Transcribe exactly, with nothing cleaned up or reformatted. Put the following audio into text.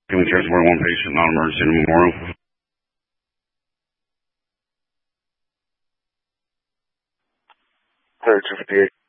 Can we transport one patient, non-emergency to Memorial? Clear two fifty-eight.